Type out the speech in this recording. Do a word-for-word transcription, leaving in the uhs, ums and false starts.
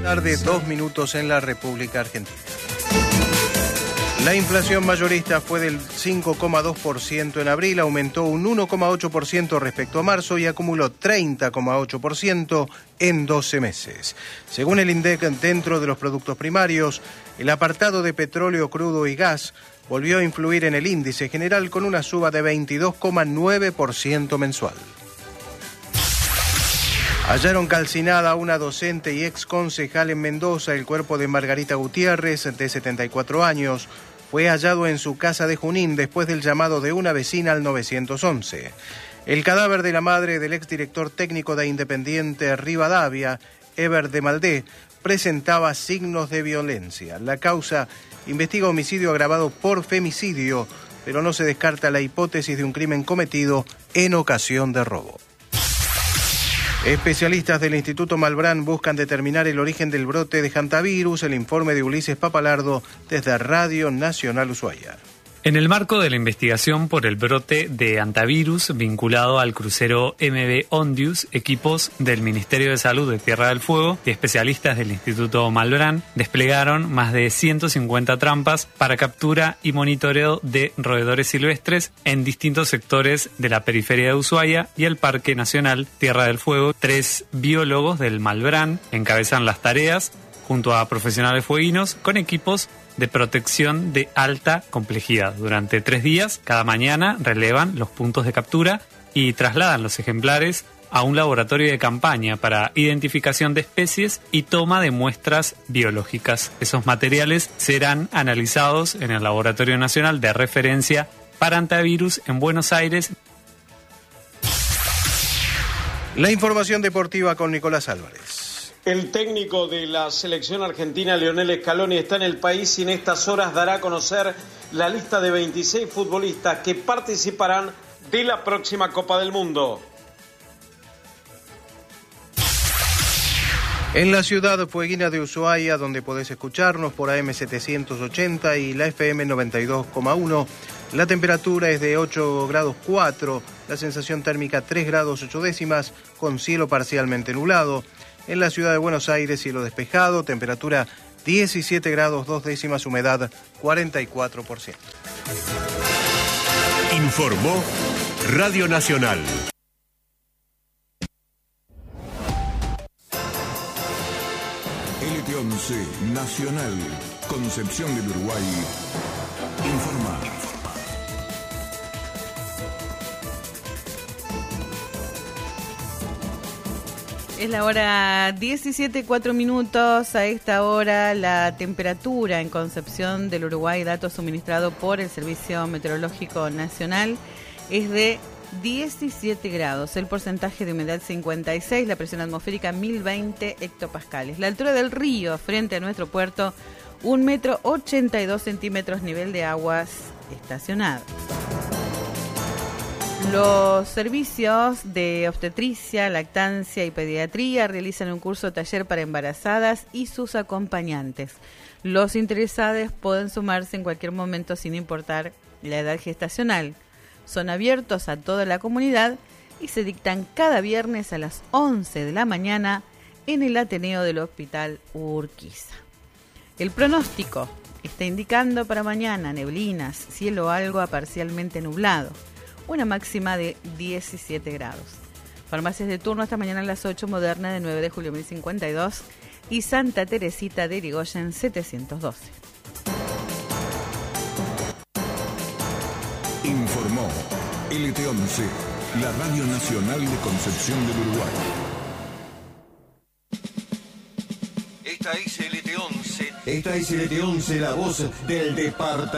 Tarde, dos minutos en la República Argentina. La inflación mayorista fue del cinco coma dos por ciento en abril, aumentó un uno coma ocho por ciento respecto a marzo y acumuló treinta coma ocho por ciento en doce meses. Según el INDEC, dentro de los productos primarios, el apartado de petróleo crudo y gas volvió a influir en el índice general con una suba de veintidós coma nueve por ciento mensual. Hallaron calcinada a una docente y ex concejal en Mendoza. El cuerpo de Margarita Gutiérrez, de setenta y cuatro años, fue hallado en su casa de Junín después del llamado de una vecina al nueve once. El cadáver de la madre del exdirector técnico de Independiente Rivadavia, Eber de Maldé, presentaba signos de violencia. La causa investiga homicidio agravado por femicidio, pero no se descarta la hipótesis de un crimen cometido en ocasión de robo. Especialistas del Instituto Malbrán buscan determinar el origen del brote de hantavirus. El informe de Ulises Papalardo desde Radio Nacional Ushuaia. En el marco de la investigación por el brote de hantavirus vinculado al crucero M V Ondius, equipos del Ministerio de Salud de Tierra del Fuego y especialistas del Instituto Malbrán desplegaron más de ciento cincuenta trampas para captura y monitoreo de roedores silvestres en distintos sectores de la periferia de Ushuaia y el Parque Nacional Tierra del Fuego. Tres biólogos del Malbrán encabezan las tareas junto a profesionales fueguinos con equipos de protección de alta complejidad. Durante tres días, cada mañana, relevan los puntos de captura y trasladan los ejemplares a un laboratorio de campaña para identificación de especies y toma de muestras biológicas. Esos materiales serán analizados en el Laboratorio Nacional de Referencia para Hantavirus en Buenos Aires. La información deportiva con Nicolás Álvarez. El técnico de la selección argentina, Lionel Scaloni, está en el país y en estas horas dará a conocer la lista de veintiséis futbolistas que participarán de la próxima Copa del Mundo. En la ciudad fueguina de Ushuaia, donde podés escucharnos por A M setecientos ochenta y la F M noventa y dos coma uno, la temperatura es de ocho grados cuatro, la sensación térmica tres grados ocho décimas, con cielo parcialmente nublado. En la ciudad de Buenos Aires, cielo despejado, temperatura diecisiete grados dos décimas, humedad cuarenta y cuatro por ciento. Informó Radio Nacional. L T once Nacional, Concepción del Uruguay, informa. Es la hora diecisiete, cuatro minutos. A esta hora la temperatura en Concepción del Uruguay, dato suministrado por el Servicio Meteorológico Nacional, es de diecisiete grados. El porcentaje de humedad cincuenta y seis, la presión atmosférica mil veinte hectopascales. La altura del río frente a nuestro puerto, un metro ochenta y dos centímetros, nivel de aguas estacionado. Los servicios de obstetricia, lactancia y pediatría realizan un curso taller para embarazadas y sus acompañantes. Los interesados pueden sumarse en cualquier momento sin importar la edad gestacional. Son abiertos a toda la comunidad y se dictan cada viernes a las once de la mañana en el Ateneo del Hospital Urquiza. El pronóstico está indicando para mañana neblinas, cielo algo a parcialmente nublado. Una máxima de diecisiete grados. Farmacias de turno esta mañana a las ocho, Moderna de nueve de julio mil cincuenta y dos y Santa Teresita de Irigoyen setecientos doce. Informó L T once, la Radio Nacional de Concepción del Uruguay. Esta es L T once. Esta es L T once, la voz del departamento.